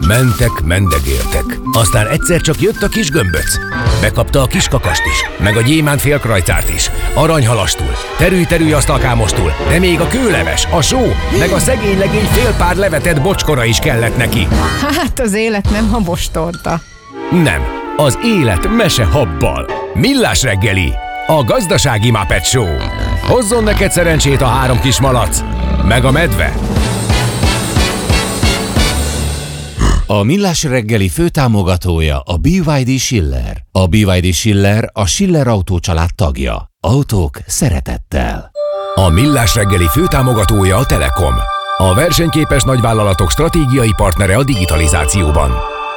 Mentek, mendegéltek. Aztán egyszer csak jött a kis gömböc. Bekapta a kis kakast is, meg a gyémánt félkrajcárt is, aranyhalastul, terű asztalkámostul, de még a kőleves, a só, meg a szegény legény fél pár levetett bocskora is kellett neki. Hát az élet nem habostorta. Nem, az élet mesehabbal. Millás reggeli, a gazdasági Muppet Show. Hozzon neked szerencsét a 3 kis malac, meg a medve. A Millás reggeli főtámogatója a BYD Schiller. A BYD Schiller a Schiller Autó család tagja. Autók szeretettel. A Millás reggeli főtámogatója a Telekom. A versenyképes nagyvállalatok stratégiai partnere a digitalizációban.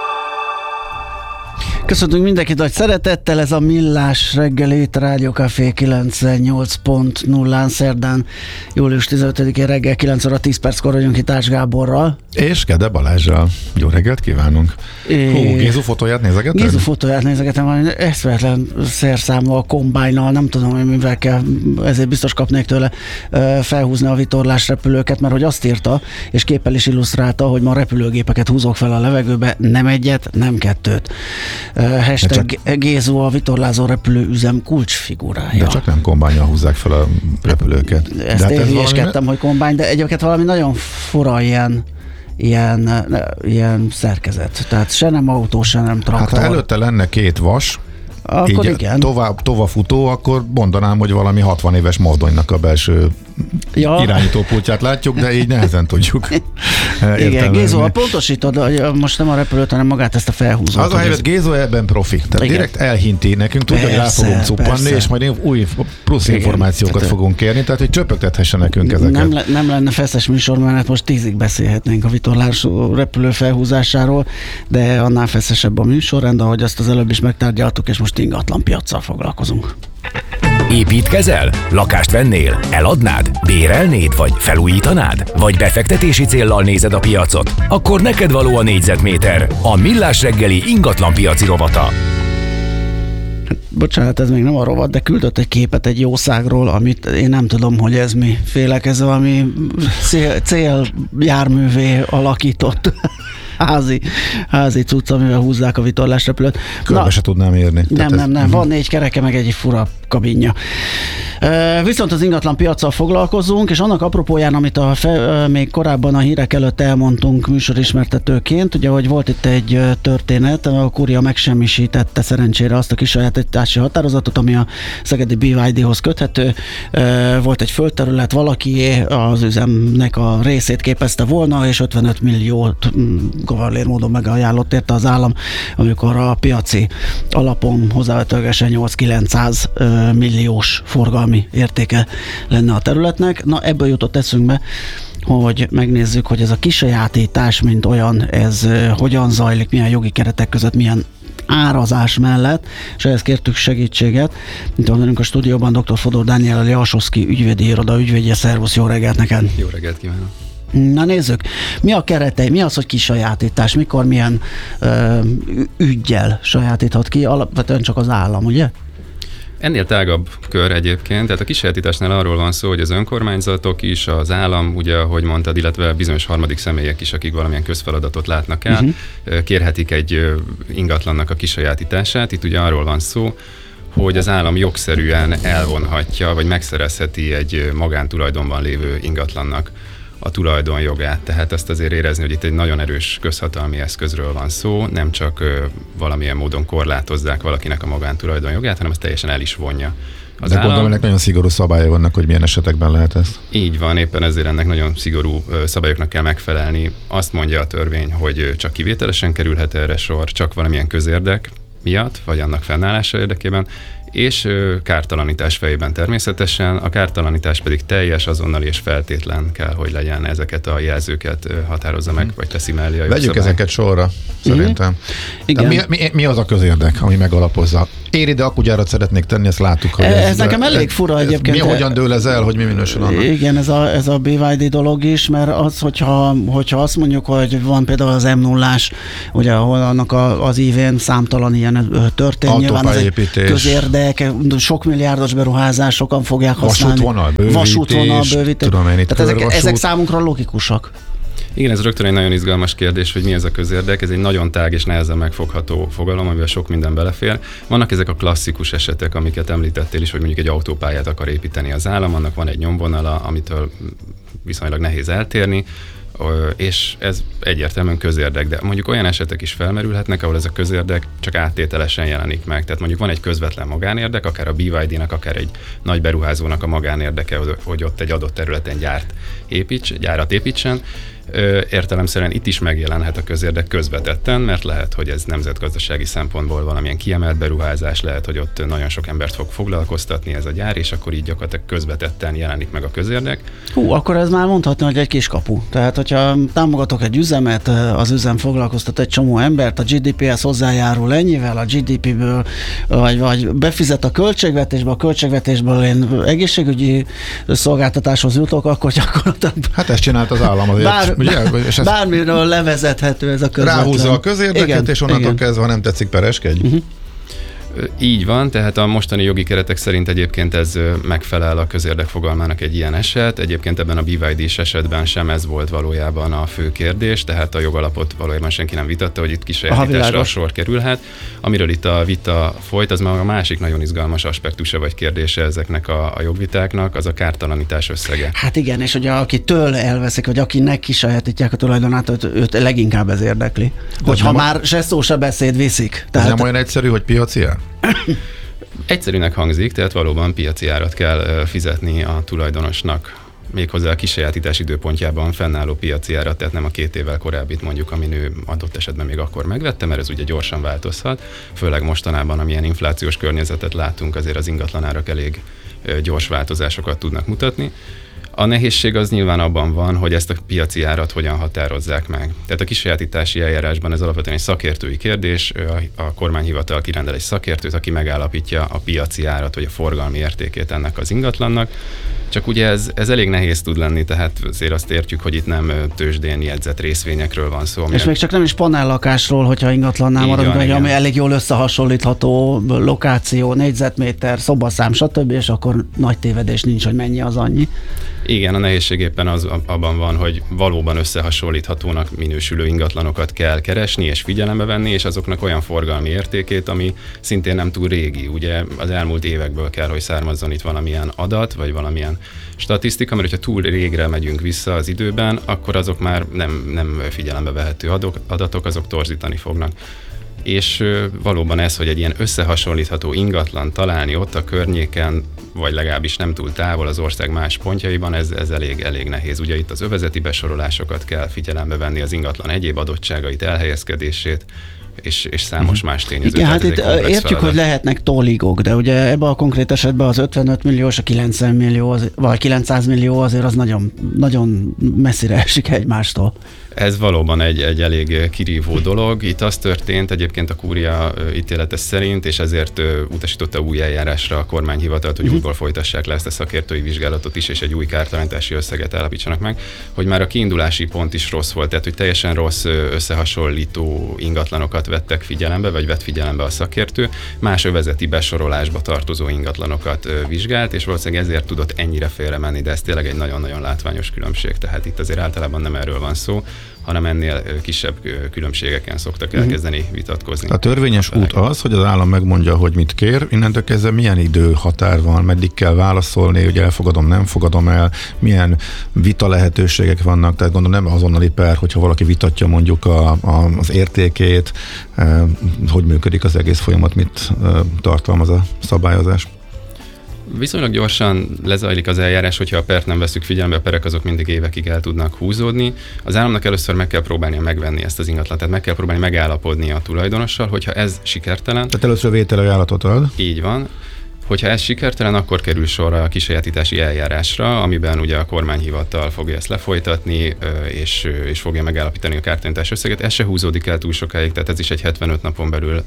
Köszöntünk mindenkit nagy szeretettel, ez a Millás reggeli itt Rádió Café 98.0-án szerdán, július 15-én reggel 9 óra 10 perckor vagyunk itt Ács Gáborral. És Kede Balázsral. Jó reggelt kívánunk! Gézu fotóját nézegetem? Gézu fotóját nézegetem, valami eszméletlen szerszámmal, kombájnnal, nem tudom, hogy mivel kell, ezért biztos kapnék tőle felhúzni a vitorlás repülőket, mert hogy azt írta, és képpel is illusztrálta, hogy ma repülőgépeket húzok fel a levegőbe, nem egyet, nem kettőt. Hashtag Gézu a vitorlázó repülőüzem kulcsfigurája. De csak nem kombánnyal húzzák fel a repülőket. Ezt én hülyeskedtem, hogy kombány, de egyébként valami nagyon fura ilyen szerkezet. Tehát se nem autó, se nem traktor. Hát ha előtte lenne 2 vas, akkor így igen. Tovafutó, akkor mondanám, hogy valami 60 éves mozdonynak a belső irányítópultját látjuk, de így nehezen tudjuk. Igen, Gézó, pontosítod, hogy most nem a repülőt, hanem magát ezt a felhúzót. Az a helyzet, Gézó ebben profi. Tehát igen. Direkt elhinti nekünk, tudja, hogy rá fogunk cuppanni, és majd új plusz információkat fogunk kérni, tehát hogy csöpögtethesse nekünk ezeket. Nem lenne feszes műsor, mert most 10-ig beszélhetnénk a vitorlás repülő felhúzásáról, de annál feszesebb a műsorrend, ahogy azt az előbb is megtárgyaltuk, és most ingatlan piaccal foglalkozunk. Építkezel? Lakást vennél? Eladnád? Bérelnéd? Vagy felújítanád? Vagy befektetési céllal nézed a piacot? Akkor neked való a négyzetméter. A Millás reggeli ingatlan piaci rovata. Bocsánat, ez még nem a rovat, de küldött egy képet egy jószágról, amit én nem tudom, hogy ez mi. Félek, ez valami céljárművé alakított házi cucc, amivel húzzák a vitorlásrepülőt. Körbe se tudnám érni. Nem. Van 4 kereke, meg egy fura kabinja. Viszont az ingatlan piaccal foglalkozunk, és annak apropóján, amit még korábban a hírek előtt elmondtunk műsorismertetőként, ugye, hogy volt itt egy történet, a Kúria megsemmisítette szerencsére azt a kisajátítási határozatot, ami a szegedi BYD-hoz köthető. Volt egy földterület, valakié az üzemnek a részét képezte volna, és 55 milliót kavallér módon megajánlott érte az állam, amikor a piaci alapon hozzávetőlegesen 8-900 milliós forgalmi értéke lenne a területnek. Na, ebből jutott eszünkbe, hogy megnézzük, hogy ez a kisajátítás, mint olyan, ez hogyan zajlik, milyen jogi keretek között, milyen árazás mellett, és ehhez kértük segítséget. Itt van velünk a stúdióban dr. Fodor Dániel, a Liasoszki ügyvédi iroda ügyvédje. Szervusz, jó reggelt neked! Jó reggelt kívánok! Na nézzük, mi a keretei, mi az, hogy kisajátítás, mikor milyen üggyel sajátíthat ki, alapvetően csak az állam, ugye? Ennél tágabb kör egyébként, tehát a kisajátításnál arról van szó, hogy az önkormányzatok is, az állam, ugye, ahogy mondtad, illetve bizonyos harmadik személyek is, akik valamilyen közfeladatot látnak el, kérhetik egy ingatlannak a kisajátítását. Itt ugye arról van szó, hogy az állam jogszerűen elvonhatja, vagy megszerezheti egy magántulajdonban lévő ingatlannak a tulajdonjogát. Tehát azt azért érezni, hogy itt egy nagyon erős közhatalmi eszközről van szó, nem csak valamilyen módon korlátozzák valakinek a magántulajdonjogát, hanem azt teljesen el is vonja az állam. Gondolom, ennek nagyon szigorú szabályai vannak, hogy milyen esetekben lehet ez. Így van, éppen ezért ennek nagyon szigorú szabályoknak kell megfelelni. Azt mondja a törvény, hogy csak kivételesen kerülhet erre sor, csak valamilyen közérdek miatt, vagy annak fennállása érdekében, és kártalanítás fejében természetesen, a kártalanítás pedig teljes, azonnali és feltétlen kell, hogy legyen, ezeket a jelzőket határozza meg, vagy teszi mellé a jogszabály. Vegyük ezeket sorra, szerintem. Igen. Mi az a közérdek, ami megalapozza? Én ide akkugyárat szeretnék tenni, ezt láttuk, hogy ez nekem elég fura egyébként. Mi hogyan dől ez el, hogy mi minősül annak? Igen, ez a BYD dolog is, mert az, hogyha azt mondjuk, hogy van például az M0-ás, ugye, ahol annak az ívén számtalan ilyen történt, nyilván az egy közérdek, sok milliárdos beruházás, sokan fogják használni. Vasútvonal bővítés. Tehát ezek számunkra logikusak. Igen, ez rögtön egy nagyon izgalmas kérdés, hogy mi ez a közérdek. Ez egy nagyon tág és nehezen megfogható fogalom, amivel sok minden belefér. Vannak ezek a klasszikus esetek, amiket említettél is, hogy mondjuk egy autópályát akar építeni az állam, annak van egy nyomvonala, amitől viszonylag nehéz eltérni, és ez egyértelműen közérdek, de mondjuk olyan esetek is felmerülhetnek, ahol ez a közérdek csak áttételesen jelenik meg. Tehát mondjuk van egy közvetlen magánérdek, akár a BYD-nak, akár egy nagy beruházónak a magánérdeke, hogy ott egy adott területen gyárat építsen. Értelemszerűen itt is megjelenhet a közérdek közvetetten, mert lehet, hogy ez nemzetgazdasági szempontból valamilyen kiemelt beruházás, lehet, hogy ott nagyon sok embert fog foglalkoztatni ez a gyár, és akkor így gyakorlatilag közvetetten jelenik meg a közérdek. Akkor ez már mondhatni, hogy egy kiskapu. Tehát, hogyha támogatok egy üzemet, az üzem foglalkoztat egy csomó embert, a GDP-hez hozzájárul ennyivel, a GDP-ből, vagy befizet a költségvetésből én egészségügyi szolgáltatáshoz jutok, akkor gyakorlatilag... Hát ezt csinált az állam azért. Bármiről levezethető ez a közvetlen. Ráhúzza a közérdeket, igen, és onnantól kezdve, ha nem tetszik, pereskedj. Így van, tehát a mostani jogi keretek szerint egyébként ez megfelel a közérdek fogalmának egy ilyen eset. Egyébként ebben a BYD-s esetben sem ez volt valójában a fő kérdés, tehát a jogalapot valójában senki nem vitatta, hogy itt kisajátításra sor kerülhet. Amiről itt a vita folyt, az már a másik nagyon izgalmas aspektusa vagy kérdése ezeknek a jogvitáknak, az a kártalanítás összege. Hát igen, és ugye akitől elveszik, vagy akinek kisajátítják a tulajdonát, őt leginkább ez érdekli. Hogyha már se szó, se beszéd viszik. Tehát... Ez nem olyan egyszerű, hogy piaci ár? Egyszerűnek hangzik, tehát valóban piaci árat kell fizetni a tulajdonosnak, méghozzá a kisajátítás időpontjában fennálló piaci árat, tehát nem a 2 évvel korábbit mondjuk, amin ő adott esetben még akkor megvette, mert ez ugye gyorsan változhat, főleg mostanában, amilyen inflációs környezetet látunk, azért az ingatlanárak elég gyors változásokat tudnak mutatni. A nehézség az nyilván abban van, hogy ezt a piaci árat hogyan határozzák meg. Tehát a kisajátítási eljárásban ez alapvetően egy szakértői kérdés, a kormányhivatal kirendel egy szakértőt, aki megállapítja a piaci árat, vagy a forgalmi értékét ennek az ingatlannak. Csak ugye ez elég nehéz tud lenni, tehát azért azt értjük, hogy itt nem tőzsdén jegyzett részvényekről van szó. És még csak nem is panellakásról, hogyha ingatlannál maradunk, ami elég jól összehasonlítható, lokáció, négyzetméter, szobaszám, stb., és akkor nagy tévedés nincs, hogy mennyi az annyi. Igen, a nehézség éppen abban van, hogy valóban összehasonlíthatónak minősülő ingatlanokat kell keresni és figyelembe venni, és azoknak olyan forgalmi értékét, ami szintén nem túl régi. Ugye az elmúlt évekből kell, hogy származzon itt valamilyen adat, vagy valamilyen statisztika, mert hogyha túl régre megyünk vissza az időben, akkor azok már nem figyelembe vehető adatok, azok torzítani fognak. És valóban ez, hogy egy ilyen összehasonlítható ingatlan találni ott a környéken, vagy legalábbis nem túl távol az ország más pontjaiban, ez elég nehéz. Ugye itt az övezeti besorolásokat kell figyelembe venni, az ingatlan egyéb adottságait, elhelyezkedését, és számos más tényezőt. Igen, hát itt értjük, hogy lehetnek tolligok, de ugye ebben a konkrét esetben az 55 millió és a 90 millió, vagy 900 millió azért az nagyon, nagyon messzire esik egymástól. Ez valóban egy elég kirívó dolog. Itt az történt egyébként a kúria ítélete szerint, és ezért utasította új eljárásra a kormányhivatalt, hogy újból folytassák le ezt a szakértői vizsgálatot is, és egy új kártalanítási összeget állapítsanak meg, hogy már a kiindulási pont is rossz volt, tehát hogy teljesen rossz összehasonlító ingatlanokat vettek figyelembe, vagy vett figyelembe a szakértő, más övezeti besorolásba tartozó ingatlanokat vizsgált, és valószínűleg ezért tudott ennyire félre menni, de ez tényleg egy nagyon-nagyon látványos különbség, tehát itt azért általában nem erről van szó, hanem ennél kisebb különbségeken szoktak elkezdeni vitatkozni. A törvényes út az, hogy az állam megmondja, hogy mit kér, innentől kezdve milyen időhatár van, meddig kell válaszolni, hogy elfogadom, nem fogadom el, milyen vita lehetőségek vannak, tehát gondolom nem azonnali per, hogyha valaki vitatja mondjuk az értékét, hogy működik az egész folyamat, mit tartalmaz a szabályozás. Viszonylag gyorsan lezajlik az eljárás, hogyha a pert nem veszük figyelembe, a perek azok mindig évekig el tudnak húzódni. Az államnak először meg kell próbálnia megvenni ezt az ingatlant, tehát meg kell próbálni megállapodni a tulajdonossal, hogyha ez sikertelen. Tehát először vételajánlatot ad. Így van. Hogyha ez sikertelen, akkor kerül sor a kisajátítási eljárásra, amiben ugye a kormányhivatal fogja ezt lefolytatni, és fogja megállapítani a kártalanítás összeget. Ez se húzódik el túl sokáig, tehát ez is egy 75 napon belül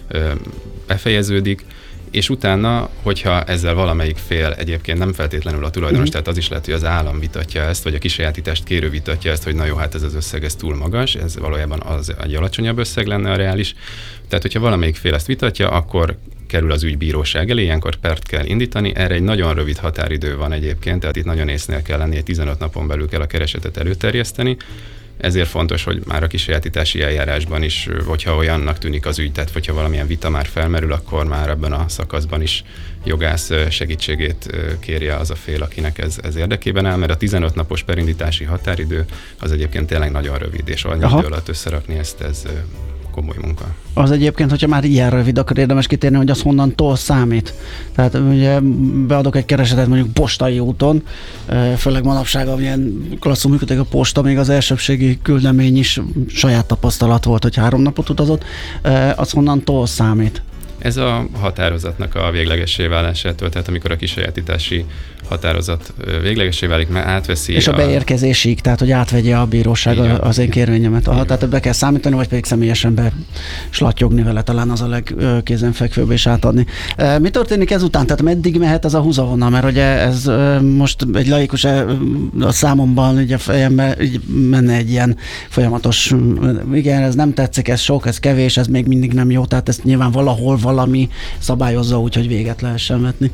befejeződik. És utána, hogyha ezzel valamelyik fél egyébként nem feltétlenül a tulajdonos, tehát az is lehet, hogy az állam vitatja ezt, vagy a kisajátítást kérő vitatja ezt, hogy na jó, hát ez az összeg, ez túl magas, ez valójában az egy alacsonyabb összeg lenne a reális. Tehát, hogyha valamelyik fél ezt vitatja, akkor kerül az ügy bíróság elé, ilyenkor pert kell indítani. Erre egy nagyon rövid határidő van egyébként, tehát itt nagyon észnél kell lenni, egy 15 napon belül kell a keresetet előterjeszteni, Ezért fontos, hogy már a kisajátítási eljárásban is, hogyha olyannak tűnik az ügy, tehát hogyha valamilyen vita már felmerül, akkor már ebben a szakaszban is jogász segítségét kérje az a fél, akinek ez érdekében áll, mert a 15 napos perindítási határidő az egyébként tényleg nagyon rövid, és annyi idő alatt összerakni ezt, ez komoly munka. Az egyébként, hogyha már ilyen rövid, akkor érdemes kitérni, hogy az honnantól számít. Tehát ugye beadok egy keresetet mondjuk postai úton, főleg manapság, amilyen klasszul működik a posta, még az elsőbségi küldemény is saját tapasztalat volt, hogy 3 napot utazott, az honnantól számít. Ez a határozatnak a véglegessé válásától, tehát amikor a kisajátítási határozat véglegessé válik, mert átveszi. És a beérkezésig, tehát hogy átvegye a bíróság az én kérvényemet. Tehát be kell számítani, vagy pedig személyesen beslatyogni vele, talán az a legkézenfekvőbb és átadni. Mi történik ezután? Tehát meddig mehet ez a húzavona? Mert ugye ez most egy laikus a számomban, ugye a fejemben így menne egy ilyen folyamatos, igen, ez nem tetszik, ez sok, ez kevés, ez még mindig nem jó, tehát ezt nyilván valahol valami szabályozza úgy, hogy véget lehessen vetni.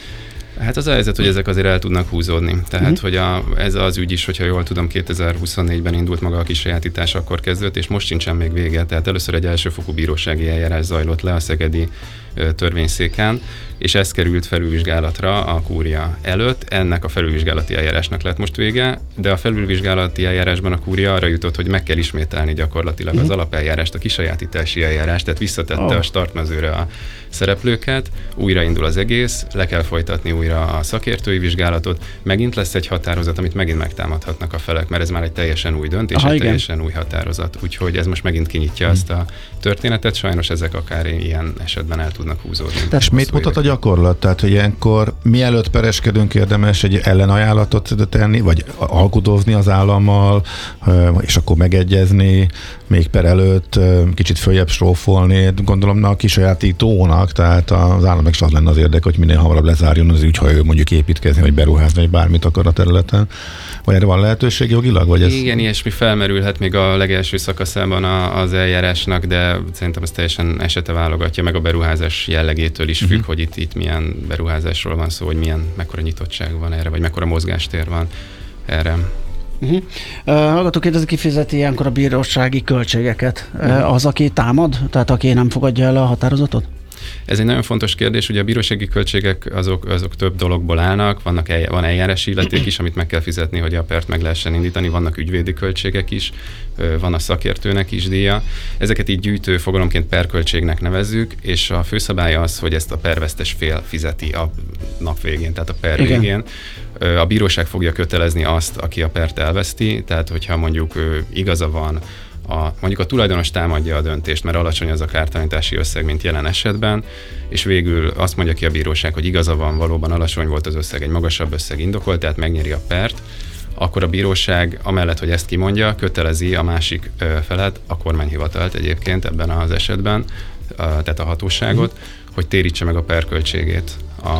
Hát az a helyzet, hogy ezek azért el tudnak húzódni. Tehát, hogy ez az ügy is, hogyha jól tudom, 2024-ben indult maga a kisajátítás, akkor kezdődött, és most sincsen még vége. Tehát először egy elsőfokú bírósági eljárás zajlott le a szegedi törvényszéken, és ez került felülvizsgálatra a kúria előtt. Ennek a felülvizsgálati eljárásnak lett most vége, de a felülvizsgálati eljárásban a kúria arra jutott, hogy meg kell ismételni gyakorlatilag az alapeljárást, a kisajátítási eljárást, tehát visszatette a startmezőre a szereplőket, újraindul az egész, le kell folytatni újra a szakértői vizsgálatot, megint lesz egy határozat, amit megint megtámadhatnak a felek, mert ez már egy teljesen új döntés, egy teljesen új határozat. Úgyhogy ez most megint kinyitja ezt a történetet, sajnos ezek akár ilyen esetben el tudnak húzódni. És mit mutat a gyakorlat? Tehát, hogy ilyenkor mielőtt pereskedünk, érdemes egy ellenajánlatot tenni, vagy alkudozni az állammal, és akkor megegyezni, még per előtt kicsit följebb strófolni. Gondolom a kisajátítónak, tehát az államnak is az lenne az érdek, hogy minél hamarabb lezárjon az ügy, ha ő mondjuk építkezni, vagy beruházni, vagy bármit akar a területen. Vagy erre van lehetőség jogilag? Vagy ez... Igen, ilyesmi felmerülhet még a legelső szakaszában az eljárásnak, de szerintem ez teljesen esete válogatja, meg a beruházás jellegétől is függ, hogy itt milyen beruházásról van szó, hogy mekkora nyitottság van erre, vagy mekkora mozgástér van erre. Hallgató kérdezi, ki fizeti ilyenkor a bírósági költségeket? Az, aki támad? Tehát aki nem fogadja el a határozatot? Ez egy nagyon fontos kérdés, ugye a bírósági költségek azok több dologból állnak, van eljárási illeték is, amit meg kell fizetni, hogy a pert meg lehessen indítani, vannak ügyvédi költségek is, van a szakértőnek is díja. Ezeket így gyűjtő fogalomként perköltségnek nevezzük, és a főszabálya az, hogy ezt a pervesztes fél fizeti a nap végén, tehát a per végén. A bíróság fogja kötelezni azt, aki a pert elveszti, tehát hogyha mondjuk igaza van, mondjuk a tulajdonos támadja a döntést, mert alacsony az a kártalanítási összeg, mint jelen esetben, és végül azt mondja ki a bíróság, hogy igaza van, valóban alacsony volt az összeg, egy magasabb összeg indokolt, tehát megnyeri a pert, akkor a bíróság amellett, hogy ezt kimondja, kötelezi a másik felet, a kormányhivatalt egyébként ebben az esetben, tehát a hatóságot, hogy térítse meg a perköltségét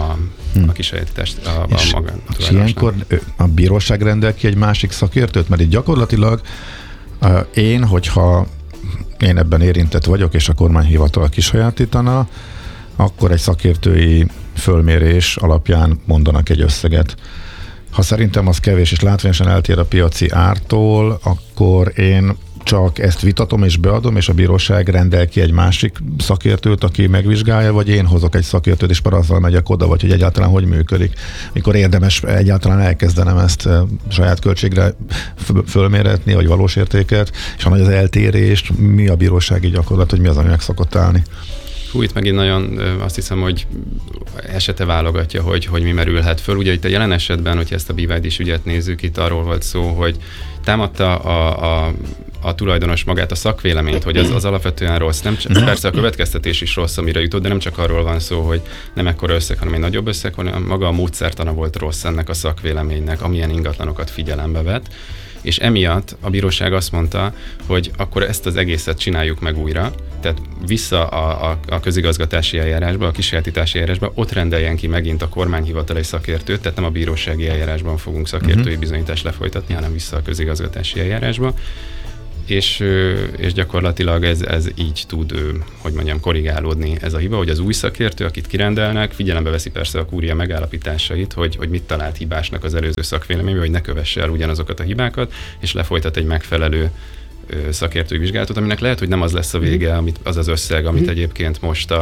a kisajátítást a magántulajdonosnak. És ilyenkor a bíróság rendel ki egy másik szakértőt? Mert itt gyakorlatilag hogyha én ebben érintett vagyok, és a kormányhivatal kisajátítana, akkor egy szakértői fölmérés alapján mondanak egy összeget. Ha szerintem az kevés és látványosan eltér a piaci ártól, akkor én csak ezt vitatom és beadom, és a bíróság rendel ki egy másik szakértőt, aki megvizsgálja, vagy én hozok egy szakértőt, és azzal megyek oda, vagy hogy egyáltalán hogy működik. Mikor érdemes egyáltalán elkezdenem ezt saját költségre fölméretni, vagy valós értéket, és ha nagy az eltérés, mi a bírósági gyakorlat, hogy mi az, ami meg szokott állni. Itt megint nagyon azt hiszem, hogy esete válogatja, hogy mi merülhet föl. Ugye itt a jelen esetben, hogyha ezt a BYD-s ügyet nézzük, itt arról volt szó, hogy támadta a tulajdonos magát a szakvéleményt, hogy az alapvetően rossz. Persze a következtetés is rossz, amire jutott, de nem csak arról van szó, hogy nem ekkora összeg, hanem egy nagyobb összeg, hanem maga a módszertana volt rossz ennek a szakvéleménynek, amilyen ingatlanokat figyelembe vett. És emiatt a bíróság azt mondta, hogy akkor ezt az egészet csináljuk meg újra, tehát vissza a közigazgatási eljárásba, a kisajátítási eljárásba, ott rendeljen ki megint a kormányhivatal egy szakértőt, tehát nem a bírósági eljárásban fogunk szakértői bizonyítást lefolytatni, hanem vissza a közigazgatási eljárásba. és gyakorlatilag ez így tud, hogy mondjam, korrigálódni ez a hiba, hogy az új szakértő, akit kirendelnek, figyelembe veszi persze a kúria megállapításait, hogy mit talált hibásnak az előző szakvéleményben, hogy ne kövesse el ugyanazokat a hibákat, és lefolytat egy megfelelő szakértői vizsgálatot, aminek lehet, hogy nem az lesz a vége, az az összeg, amit egyébként most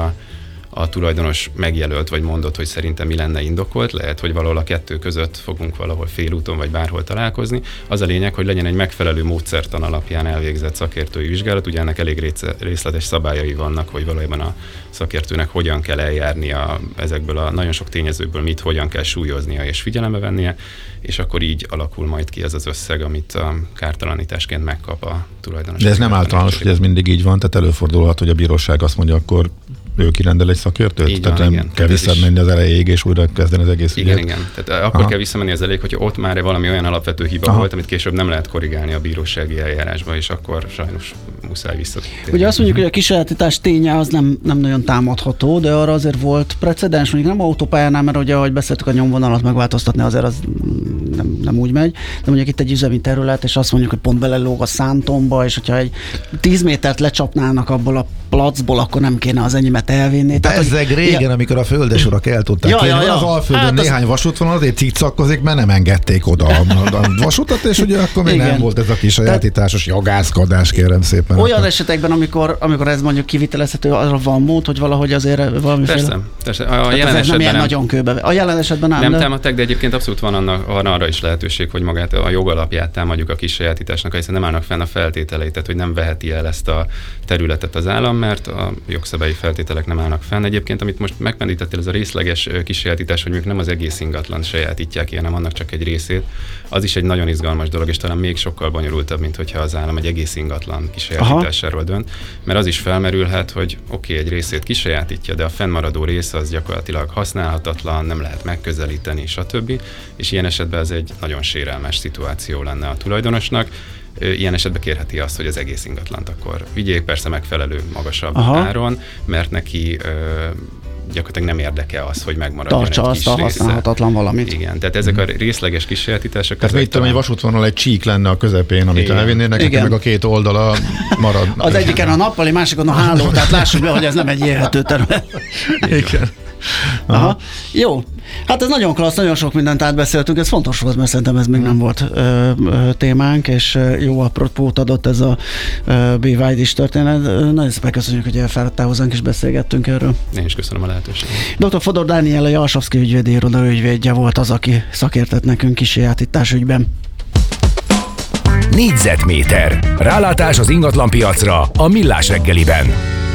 a tulajdonos megjelölt, vagy mondott, hogy szerintem mi lenne indokolt, lehet, hogy valahol a kettő között fogunk valahol félúton, vagy bárhol találkozni. Az a lényeg, hogy legyen egy megfelelő módszertan alapján elvégzett szakértői vizsgálat, ugye ennek elég részletes szabályai vannak, hogy valójában a szakértőnek hogyan kell eljárnia ezekből a nagyon sok tényezőből, mit hogyan kell súlyoznia és figyelembe vennie, és akkor így alakul majd ki ez az összeg, amit a kártalanításként megkap a tulajdonos. De ez nem általános, hogy ez mindig így van, tehát előfordulhat, hogy a bíróság azt mondja, akkor ő kirendel egy szakértőt? Így tehát van, nem igen. kell visszamenni az elejéig, és újra kezdeni az egész ügyet? Igen. Tehát akkor kell visszamenni az elég, hogyha ott már valami olyan alapvető hiba volt, amit később nem lehet korrigálni a bírósági eljárásba, és akkor sajnos muszáj visszatérni. Ugye azt mondjuk, hogy a kisajátítás ténye az nem nagyon támadható, de arra azért volt precedens, mondjuk nem autópályánál, mert ugye, ahogy beszéltük, a nyomvonalat megváltoztatni azért az nem úgy megy, de mondjuk itt egy üzemi terület, és azt mondjuk, hogy pont belelóg a szántomba, és hogyha egy 10 métert lecsapnának abból a placból, akkor nem kéne az enyémet elvinni. Bezzeg régen, amikor a földesurak el tudták kérni, az Alföldön néhány vasútvonal azért cicakkozik, mert nem engedték oda a vasutat, és ugye akkor még nem volt ez a kisajátításos jagászkodás, kérem szépen. Olyan esetekben, amikor ez mondjuk kivitelezhető, arra van mód, hogy valahogy azért valamiféle... Persze. A jelen esetben nem ilyen nagyon kőbe. A jelen esetben nem támadták, de egyébként abszolút van arra is lehetőség, hogy magát a jogalapját támadjuk a kisajátításnak, hiszen nem állnak fenn a feltételei, tehát hogy nem veheti el ezt a területet az állam, mert a jogszabályi feltételek nem állnak fenn. Egyébként, amit most megpendítettél, ez a részleges kisajátítás, hogy mondjuk nem az egész ingatlan sajátítják ki, hanem annak csak egy részét, az is egy nagyon izgalmas dolog, és talán még sokkal bonyolultabb, mint hogyha az állam egy egész ingatlan kisajátításáról dönt, mert az is felmerülhet, hogy egy részét kisajátítja, de a fennmaradó rész az gyakorlatilag használhatatlan, nem lehet megközelíteni, stb. És ilyen esetben ez egy nagyon sérelmes szituáció lenne a tulajdonosnak. Ilyen esetben kérheti azt, hogy az egész ingatlant akkor vigyék, persze megfelelő magasabb áron, mert neki gyakorlatilag nem érdeke az, hogy megmaradjon tartsa egy azt kis a része. használhatatlan valamit. Igen, tehát ezek a részleges kisajátítások. Tehát mit tudom, egy vasútvonal egy csík lenne a közepén, amit elvinnének, neki meg a két oldala marad. Az egyiken a nappali, másikon a háló, tehát lássuk be, hogy ez nem egy élhető terület. Igen. Aha. Jó. Hát ez nagyon klassz, nagyon sok mindent átbeszéltünk, ez fontos volt, mert szerintem ez még nem volt témánk, és jó apropót adott ez a BYD-s történet. Nagyon szépen köszönjük, hogy elfáradtál hozzánk és beszélgettünk erről. Én is köszönöm a lehetőséget. Dr. Fodor Dániel, a Jalsowski ügyvédi iroda ügyvédje volt az, aki szakértett nekünk kisajátítás ügyben. Négyzetméter. Rálátás az ingatlanpiacra a Millás reggeliben.